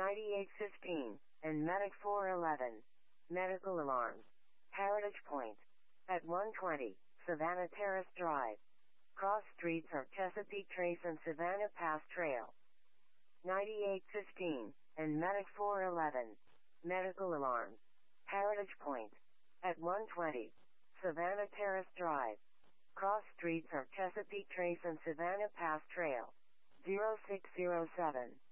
9815, and Medic 411. Medical alarms. Heritage Point. At 120, Savannah Terrace Drive. Cross streets are Chesapeake Trace and Savannah Pass Trail. 9815, and Medic 411. Medical alarms. Heritage Point. At 120, Savannah Terrace Drive. Cross streets are Chesapeake Trace and Savannah Pass Trail. 0607.